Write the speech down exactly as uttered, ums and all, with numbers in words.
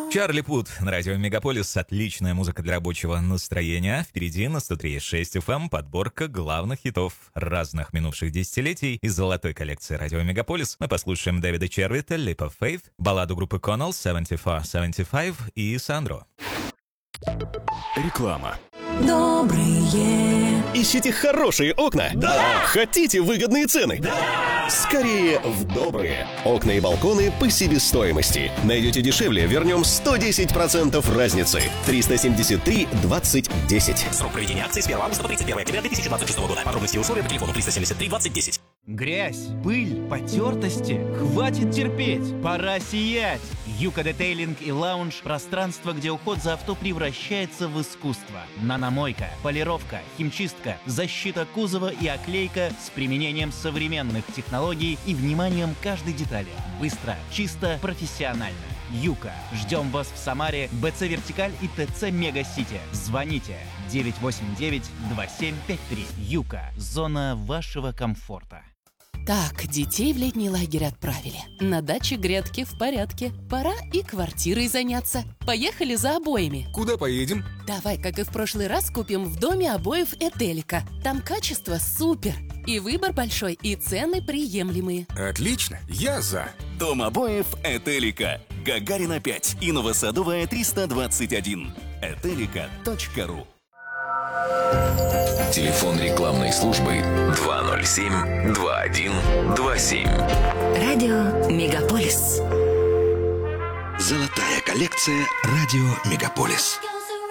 Чарли Пут на радио Мегаполис. Отличная музыка для рабочего настроения. Впереди на сто три и шесть эф эм подборка главных хитов разных минувших десятилетий из золотой коллекции радио Мегаполис. Мы послушаем Дэвида Червита, Leap of Faith, балладу группы Connell, семьдесят четыре семьдесят пять и Сандро. Реклама. Добрые. Ищите хорошие окна? Да! Хотите выгодные цены? Да! Скорее в добрые. Окна и балконы по себестоимости. Найдете дешевле, вернем сто десять процентов разницы. триста семьдесят три двадцать десять. Срок проведения акции с первого августа по тридцать первое октября две тысячи двадцать шестого года. Подробности и условия по телефону триста семьдесят три двадцать десять. Грязь, пыль, потертости. Хватит терпеть, пора сиять. Юка Детейлинг и Лаунж – пространство, где уход за авто превращается в искусство. Наномойка, полировка, химчистка, защита кузова и оклейка с применением современных технологий и вниманием к каждой детали. Быстро, чисто, профессионально. Юка. Ждем вас в Самаре, БЦ Вертикаль и ТЦ Мега Сити. Звоните девять восемь девять два семь пять три. Юка. Зона вашего комфорта. Так, детей в летний лагерь отправили. На даче грядки в порядке. Пора и квартирой заняться. Поехали за обоями. Куда поедем? Давай, как и в прошлый раз, купим в доме обоев Этелика. Там качество супер. И выбор большой, и цены приемлемые. Отлично, я за. Дом обоев Этелика. Гагарина пять и Новосадовая триста двадцать один. Этелика точка ру. Телефон рекламной службы два ноль семь два один два семь. Радио Мегаполис. Золотая коллекция радио Мегаполис.